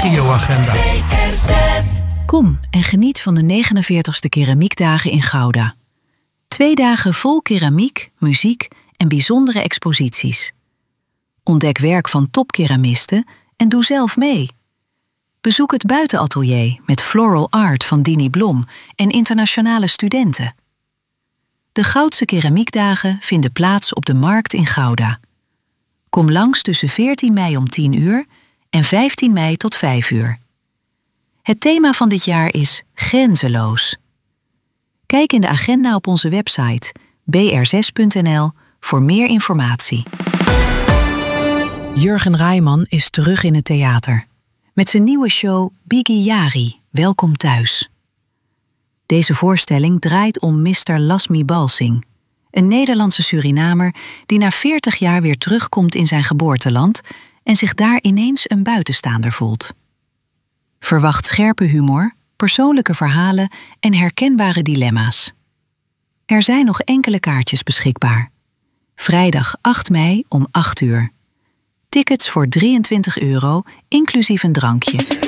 radioagenda. Kom en geniet van de 49ste Keramiekdagen in Gouda. 2 dagen vol keramiek, muziek en bijzondere exposities. Ontdek werk van topkeramisten en doe zelf mee. Bezoek het buitenatelier met Floral Art van Dini Blom en internationale studenten. De Goudse Keramiekdagen vinden plaats op de Markt in Gouda. Kom langs tussen 14 mei om 10 uur en 15 mei tot 5 uur. Het thema van dit jaar is Grenzeloos. Kijk in de agenda op onze website br6.nl voor meer informatie. Jurgen Rijman is terug in het theater. Met zijn nieuwe show Biggie Jari, Welkom thuis. Deze voorstelling draait om Mr. Lasmi Balsing, een Nederlandse Surinamer die na 40 jaar weer terugkomt in zijn geboorteland en zich daar ineens een buitenstaander voelt. Verwacht scherpe humor, persoonlijke verhalen en herkenbare dilemma's. Er zijn nog enkele kaartjes beschikbaar. Vrijdag 8 mei om 8 uur. Tickets voor €23, inclusief een drankje.